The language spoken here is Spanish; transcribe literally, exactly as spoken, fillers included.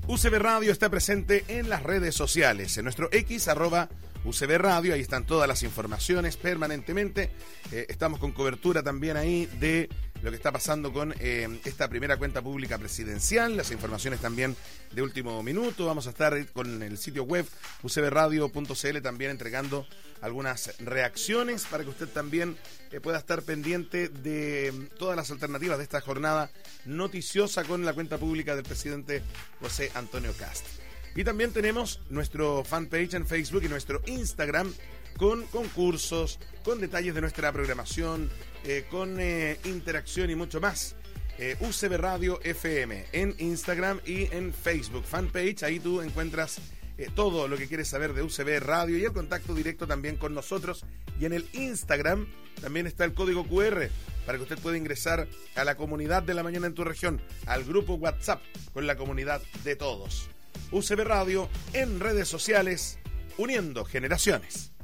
U C B Radio está presente en las redes sociales, en nuestro X, arroba U C B Radio, ahí están todas las informaciones permanentemente. Eh, estamos con cobertura también ahí de lo que está pasando con eh, esta primera cuenta pública presidencial, las informaciones también de último minuto. Vamos a estar con el sitio web u c b radio punto c l también entregando algunas reacciones para que usted también eh, pueda estar pendiente de todas las alternativas de esta jornada noticiosa con la cuenta pública del presidente José Antonio Kast. Y también tenemos nuestro fanpage en Facebook y nuestro Instagram con concursos, con detalles de nuestra programación, eh, con eh, interacción y mucho más. Eh, U C B Radio F M en Instagram y en Facebook fanpage, ahí tú encuentras eh, todo lo que quieres saber de U C B Radio y el contacto directo también con nosotros. Y en el Instagram también está el código Q R para que usted pueda ingresar a la comunidad de la mañana en tu región, al grupo WhatsApp con la comunidad de todos. U C B Radio en redes sociales, uniendo generaciones.